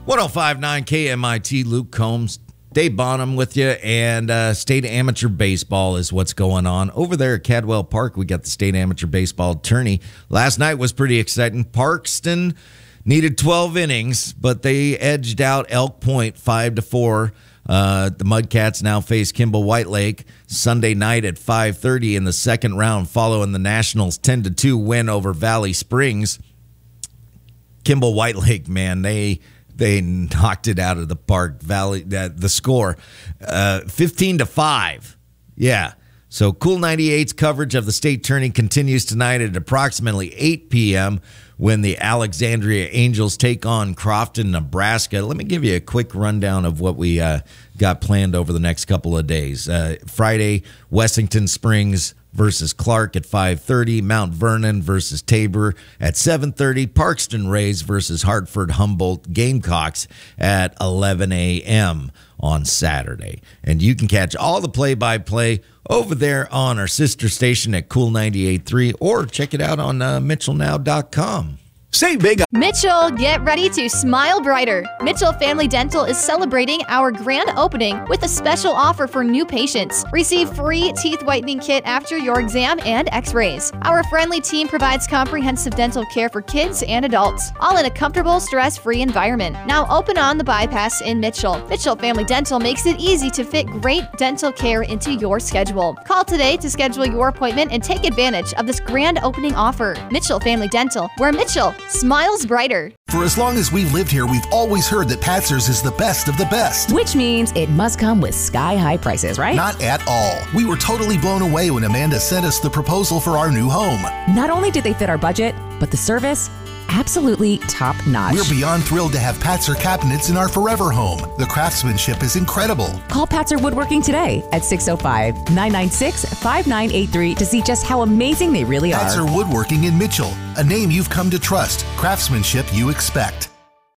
105.9 KMIT, Luke Combs, Dave Bonham with you, and State Amateur Baseball is what's going on. Over there at Cadwell Park, we got the State Amateur Baseball tourney. Last night was pretty exciting. Parkston needed 12 innings, but they edged out Elk Point 5-4. The Mudcats now face Kimball White Lake Sunday night at 5:30 in the second round, following the Nationals' 10-2 win over Valley Springs. Kimball White Lake, man, they knocked it out of the park. Valley, the score, 15-5. Yeah. So Cool 98's coverage of the state tourney continues tonight at approximately 8 p.m. when the Alexandria Angels take on Crofton, Nebraska. Let me give you a quick rundown of what we got planned over the next couple of days. Friday, Wessington Springs versus Clark at 5:30, Mount Vernon versus Tabor at 7:30, Parkston Rays versus Hartford Humboldt Gamecocks at 11 a.m. on Saturday. And you can catch all the play-by-play over there on our sister station at Cool 98.3 or check it out on mitchellnow.com. Save big. Mitchell, get ready to smile brighter. Mitchell Family Dental is celebrating our grand opening with a special offer for new patients. Receive free teeth whitening kit after your exam and x-rays. Our friendly team provides comprehensive dental care for kids and adults, all in a comfortable, stress-free environment. Now open on the bypass in Mitchell. Mitchell Family Dental makes it easy to fit great dental care into your schedule. Call today to schedule your appointment and take advantage of this grand opening offer. Mitchell Family Dental, where Mitchell smiles brighter. For as long as we've lived here, we've always heard that Patzer's is the best of the best. Which means it must come with sky-high prices, right? Not at all. We were totally blown away when Amanda sent us the proposal for our new home. Not only did they fit our budget, but the service, absolutely top-notch. We're beyond thrilled to have Patzer cabinets in our forever home. The craftsmanship is incredible. Call Patzer Woodworking today at 605-996-5983 to see just how amazing they really are. Patzer Woodworking in Mitchell, a name you've come to trust, craftsmanship you expect.